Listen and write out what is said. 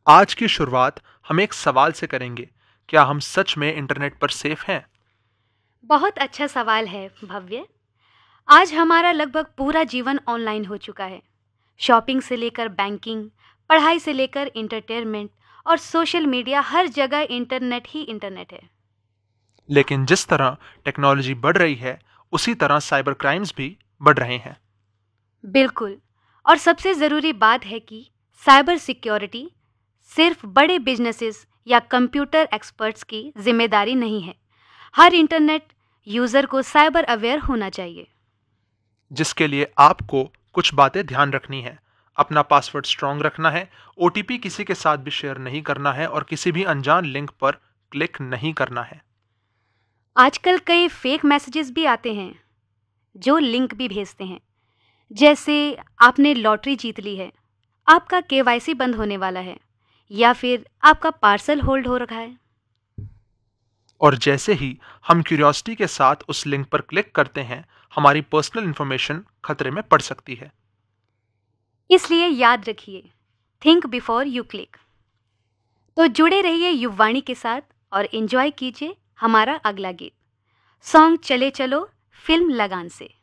आज की शुरुआत हम एक सवाल से करेंगे। क्या हम सच में इंटरनेट पर सेफ हैं? बहुत अच्छा सवाल है भव्य। आज हमारा लगभग पूरा जीवन ऑनलाइन हो चुका है। शॉपिंग से लेकर बैंकिंग, पढ़ाई से लेकर इंटरटेनमेंट और सोशल मीडिया, हर जगह इंटरनेट ही इंटरनेट है। लेकिन जिस तरह टेक्नोलॉजी बढ़ रही है, उसी तरह साइबर क्राइम्स भी बढ़ रहे हैं। बिल्कुल। और सबसे ज़रूरी बात है कि साइबर सिक्योरिटी सिर्फ बड़े बिजनेसेस या कंप्यूटर एक्सपर्ट्स की जिम्मेदारी नहीं है। हर इंटरनेट यूज़र को साइबर अवेयर होना चाहिए। जिसके लिए आपको कुछ बातें ध्यान रखनी है। अपना पासवर्ड स्ट्रांग रखना है, ओटीपी किसी के साथ भी शेयर नहीं करना है और किसी भी अनजान लिंक पर क्लिक नहीं करना है। आजकल कई फेक मैसेजेस भी आते हैं जो लिंक भी भेजते हैं, जैसे आपने लॉटरी जीत ली है, आपका केवाईसी बंद होने वाला है, या फिर आपका पार्सल होल्ड हो रखा है। और जैसे ही हम क्यूरियोसिटी के साथ उस लिंक पर क्लिक करते हैं, हमारी पर्सनल इंफॉर्मेशन खतरे में पड़ सकती है। इसलिए याद रखिए, थिंक बिफोर यू क्लिक। तो जुड़े रहिए युववाणी के साथ और एंजॉय कीजिए हमारा अगला गीत। सॉन्ग चले चलो फिल्म लगान से।